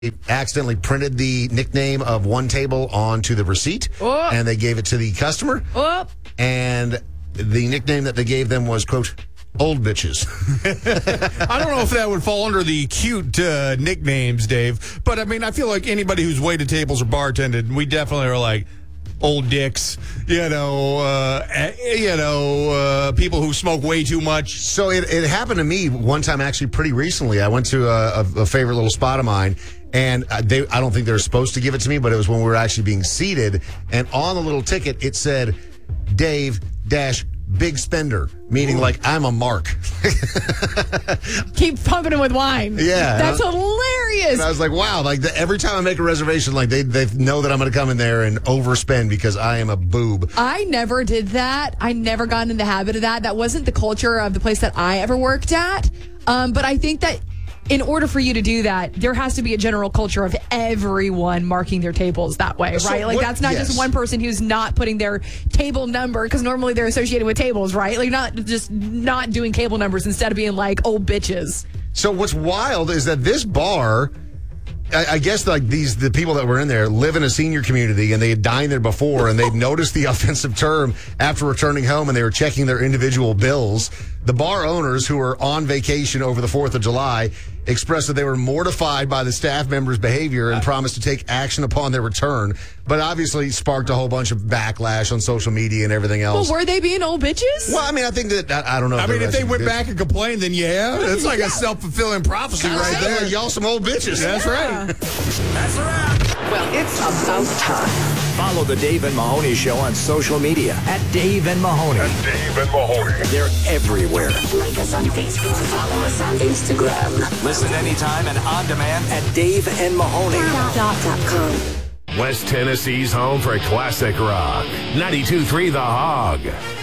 accidentally printed the nickname of one table onto the receipt, and they gave it to the customer. And the nickname that they gave them was, quote, old bitches. I don't know if that would fall under the cute nicknames, Dave. But, I mean, I feel like anybody who's waited tables or bartended, we definitely are like old dicks, people who smoke way too much. So it happened to me one time, actually, pretty recently. I went to a favorite little spot of mine, and I don't think they were supposed to give it to me, but it was when we were actually being seated. And on the little ticket, it said, Dave Big Spender, meaning like I'm a mark. Keep pumping him with wine. Yeah. That's hilarious. And I was like, wow, like every time I make a reservation, like they know that I'm going to come in there and overspend because I am a boob. I never did that. I never got in the habit of that. That wasn't the culture of the place that I ever worked at. But I think that in order for you to do that, there has to be a general culture of everyone marking their tables that way, right? Like that's not just one person who's not putting their table number, because normally they're associated with tables, right? Like not doing table numbers instead of being like old bitches. So what's wild is that this bar, I guess like the people that were in there live in a senior community, and they had dined there before, and they'd noticed the offensive term after returning home, and they were checking their individual bills. The bar owners, who were on vacation over the 4th of July, expressed that they were mortified by the staff members' behavior and promised to take action upon their return, but obviously sparked a whole bunch of backlash on social media and everything else. Well, were they being old bitches? Well, I mean, I think that, I don't know. I mean, if they went back and complained, then yeah. It's like a self-fulfilling prophecy right there. Y'all some old bitches. That's right. That's a wrap. Well, it's about time. Follow the Dave and Mahoney Show on social media at Dave and Mahoney. They're everywhere. Like us on Facebook, follow us on Instagram. Listen anytime and on demand at DaveandMahoney.com. West Tennessee's home for classic rock. 92.3 The Hog.